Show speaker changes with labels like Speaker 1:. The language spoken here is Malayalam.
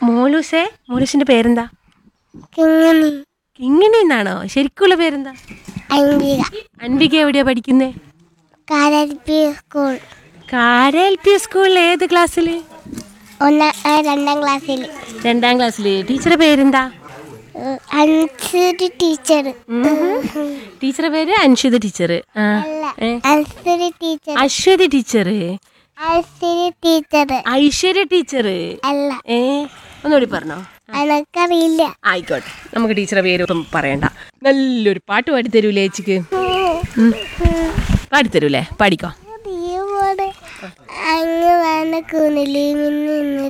Speaker 1: മോലൂസേ, മോലൂസിന്റെ പേരെന്താ?
Speaker 2: കിങ്ങിണി
Speaker 1: കിങ്ങിണി എന്നാണോ? ശരിക്കുള്ള പേരെന്താ?
Speaker 2: അൻവിക
Speaker 1: അൻവിക എവിടെയാ പഠിക്കുന്നേ?
Speaker 2: കാരൽപി സ്കൂൾ
Speaker 1: കാരൽപി സ്കൂളിൽ ഏത് ക്ലാസ്സില്?
Speaker 2: രണ്ടാം ക്ലാസ്സിൽ.
Speaker 1: രണ്ടാം ക്ലാസ്സില്. ടീച്ചറുടെ പേരെന്താ?
Speaker 2: അൻസുരി ടീച്ചർ.
Speaker 1: ടീച്ചറുടെ പേര് Anshitha teacher.
Speaker 2: Ansuri teacher.
Speaker 1: Aswathy teacher.
Speaker 2: Ansuri teacher.
Speaker 1: Aishwarya teacher.
Speaker 2: അല്ല,
Speaker 1: ഒന്നുകൂടി പറഞ്ഞോ.
Speaker 2: എനക്കറിയില്ല.
Speaker 1: ആയിക്കോട്ടെ, നമുക്ക് ടീച്ചറുടെ പേരൊന്നും പറയണ്ട. നല്ലൊരു പാട്ട് പാടിത്തരൂലേ ചേച്ചിക്ക്? പാടിത്തരൂലേ? പാടിക്കോ.
Speaker 2: അങ്ങ് വേണ്ട കുനിലി